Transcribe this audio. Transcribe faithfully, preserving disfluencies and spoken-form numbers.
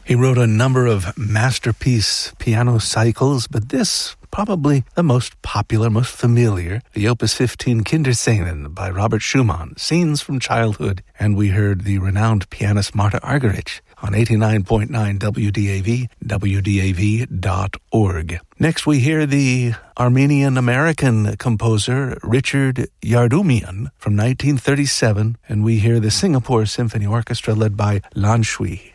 He wrote a number of masterpiece piano cycles, but this probably the most popular, most familiar, the Opus fifteen Kinderscenen by Robert Schumann, Scenes from Childhood, and we heard the renowned pianist Marta Argerich on eighty-nine point nine W D A V, W D A V dot org. Next we hear the Armenian-American composer Richard Yardumian from nineteen thirty-seven, and we hear the Singapore Symphony Orchestra led by Lan Shui.